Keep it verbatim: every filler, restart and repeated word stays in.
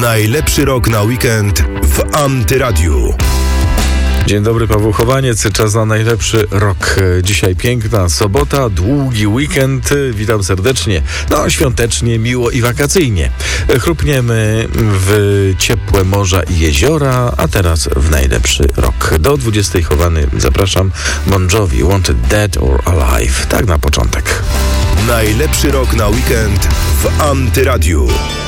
Najlepszy rok na weekend w Antyradiu. Dzień dobry, Paweł Chowaniec. Czas na najlepszy rok. Dzisiaj piękna sobota, długi weekend. Witam serdecznie. No, świątecznie, miło i wakacyjnie. Chrupniemy w ciepłe morza i jeziora, a teraz w najlepszy rok. Do dwudziestej chowany zapraszam. Bon Jovi, Wanted Dead or Alive. Tak na początek. Najlepszy rok na weekend w Antyradiu.